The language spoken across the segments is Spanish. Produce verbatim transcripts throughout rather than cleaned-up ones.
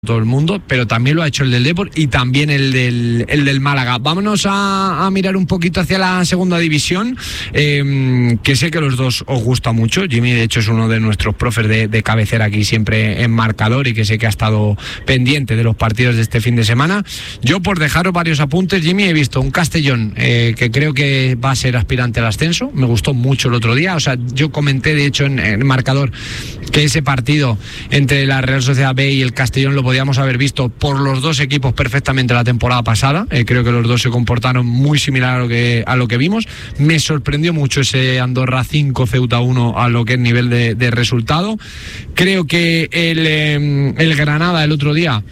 todo el mundo, pero también lo ha hecho el del Depor y también el del, el del Málaga. Vámonos a, a mirar un poquito hacia la segunda división, eh, que sé que los dos os gusta mucho. Jimmy, de hecho, es uno de nuestros profes de, de cabecera aquí siempre en marcador y que sé que ha estado pendiente de los partidos de este fin de semana. Yo, por dejaros varios apuntes, Jimmy, he visto un Castellón eh, que creo que va a ser aspirante al ascenso. Me gustó mucho el otro día. O sea, yo comenté, de hecho, en el marcador que ese partido entre la Real Sociedad B y el Castellón lo podíamos haber visto por los dos equipos perfectamente la temporada pasada. Eh, creo que los dos se comportaron muy similar a lo que a lo que vimos. Me sorprendió mucho ese Andorra cinco, Ceuta uno a lo que es nivel de, de resultado. Creo que el, eh, el Granada el otro día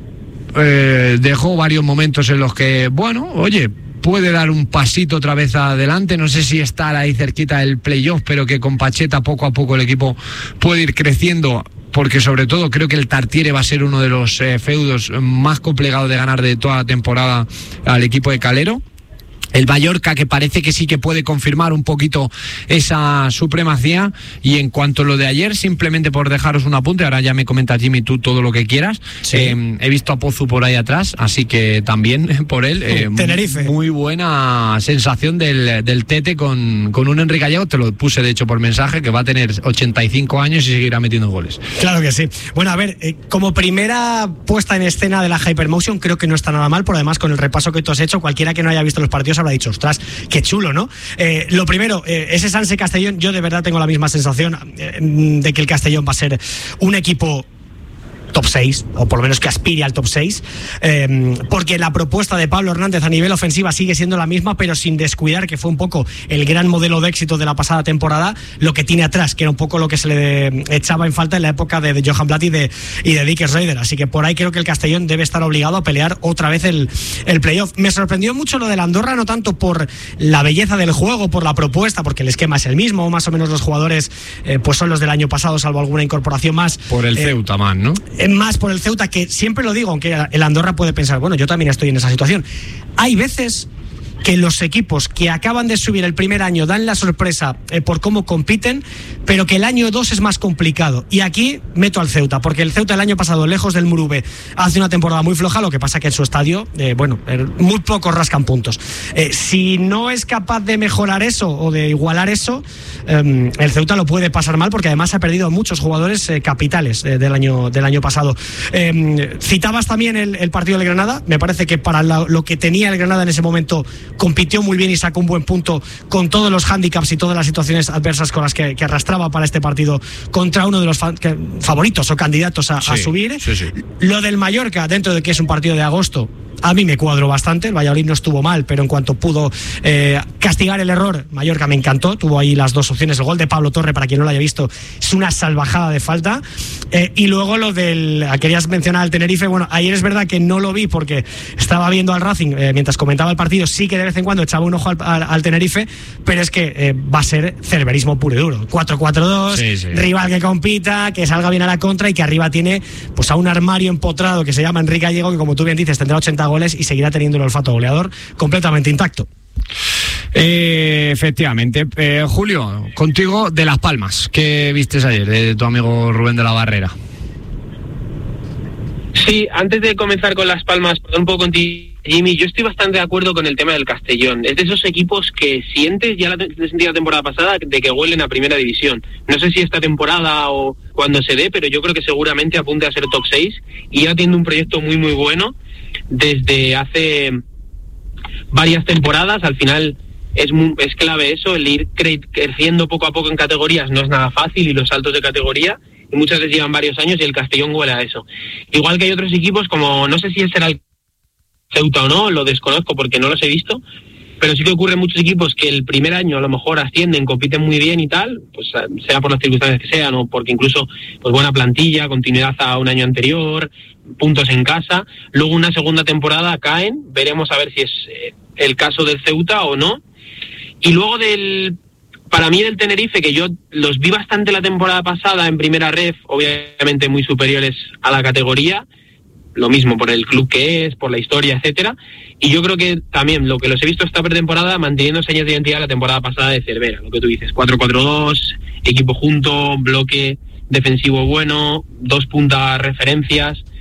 eh, dejó varios momentos en los que, bueno, oye, puede dar un pasito otra vez adelante. No sé si estar ahí cerquita del playoff, pero que con Pacheta poco a poco el equipo puede ir creciendo, porque sobre todo creo que el Tartiere va a ser uno de los eh, feudos más complicados de ganar de toda la temporada al equipo de Calero. El Mallorca, que parece que sí que puede confirmar un poquito esa supremacía. Y en cuanto a lo de ayer, simplemente por dejaros un apunte, ahora ya me comenta Jimmy tú todo lo que quieras. Sí. Eh, he visto a Pozu por ahí atrás, así que también por él. Eh, Tenerife. Muy buena sensación del, del Tete con, con un Enrique Gallego. Te lo puse de hecho por mensaje, que va a tener ochenta y cinco años y seguirá metiendo goles. Claro que sí. Bueno, a ver, eh, como primera puesta en escena de la Hypermotion, creo que no está nada mal. Por además, con el repaso que tú has hecho, cualquiera que no haya visto los partidos habrá dicho, ostras, qué chulo, ¿no? Eh, lo primero, eh, ese Sanse Castellón, yo de verdad tengo la misma sensación eh, de que el Castellón va a ser un equipo top seis, o por lo menos que aspire al top seis, eh, porque la propuesta de Pablo Hernández a nivel ofensiva sigue siendo la misma, pero sin descuidar que fue un poco el gran modelo de éxito de la pasada temporada, lo que tiene atrás, que era un poco lo que se le echaba en falta en la época de, de Johan Blatt y de, y de Dick Schreider. Así que por ahí creo que el Castellón debe estar obligado a pelear otra vez el, el playoff. Me sorprendió mucho lo del Andorra, no tanto por la belleza del juego, por la propuesta, porque el esquema es el mismo, más o menos los jugadores eh, pues son los del año pasado, salvo alguna incorporación más. Por el eh, Ceuta más, ¿no? Más por el Ceuta, que siempre lo digo, aunque el Andorra puede pensar, bueno, yo también estoy en esa situación. Hay veces que los equipos que acaban de subir el primer año dan la sorpresa eh, por cómo compiten, pero que el año dos es más complicado. Y aquí meto al Ceuta, porque el Ceuta el año pasado, lejos del Murube, hace una temporada muy floja, lo que pasa que en su estadio, eh, bueno, muy pocos rascan puntos. Eh, si no es capaz de mejorar eso o de igualar eso, eh, el Ceuta lo puede pasar mal, porque además ha perdido muchos jugadores eh, capitales eh, del año del año pasado. Eh, citabas también el, el partido del Granada. Me parece que para la, lo que tenía el Granada en ese momento, compitió muy bien y sacó un buen punto con todos los hándicaps y todas las situaciones adversas con las que, que arrastraba para este partido contra uno de los fa- que, favoritos o candidatos a, sí, a subir. Sí, sí. Lo del Mallorca, dentro de que es un partido de agosto, a mí me cuadró bastante. El Valladolid no estuvo mal, pero en cuanto pudo eh, castigar el error, Mallorca me encantó. Tuvo ahí las dos opciones. El gol de Pablo Torre, para quien no lo haya visto, es una salvajada de falta. Eh, y luego lo del... Querías mencionar al Tenerife. Bueno, ayer es verdad que no lo vi porque estaba viendo al Racing eh, mientras comentaba el partido. Sí que de vez en cuando echaba un ojo al, al, al Tenerife, pero es que eh, va a ser cerverismo puro y duro. cuatro cuatro dos, sí, sí. Rival que compita, que salga bien a la contra y que arriba tiene pues a un armario empotrado que se llama Enrique Gallego, que como tú bien dices tendrá ochenta goles y seguirá teniendo el olfato goleador completamente intacto. Eh, efectivamente. Eh, Julio, contigo de Las Palmas, ¿qué vistes ayer de tu amigo Rubén de la Barrera? Sí, antes de comenzar con Las Palmas, perdón un poco contigo, Jimmy, yo estoy bastante de acuerdo con el tema del Castellón. Es de esos equipos que sientes, ya la sentí la temporada pasada, de que huelen a primera división. No sé si esta temporada o cuando se dé, pero yo creo que seguramente apunte a ser top seis y ya tiene un proyecto muy muy bueno desde hace varias temporadas. Al final es muy, es clave eso, el ir cre- creciendo poco a poco en categorías no es nada fácil, y los saltos de categoría, y muchas veces llevan varios años, y el Castellón huele a eso. Igual que hay otros equipos como, no sé si será el Ceuta o no, lo desconozco porque no los he visto, pero sí que ocurre en muchos equipos que el primer año a lo mejor ascienden, compiten muy bien y tal, pues sea por las circunstancias que sean, o porque incluso pues buena plantilla, continuidad a un año anterior, puntos en casa, luego una segunda temporada caen, veremos a ver si es el caso del Ceuta o no. Y luego del, para mí del Tenerife, que yo los vi bastante la temporada pasada en primera ref, obviamente muy superiores a la categoría, lo mismo por el club que es, por la historia, etcétera, y yo creo que también lo que los he visto esta pretemporada, manteniendo señas de identidad la temporada pasada de Cervera, lo que tú dices, cuatro cuatro dos, equipo junto, bloque defensivo bueno, dos puntas referencias,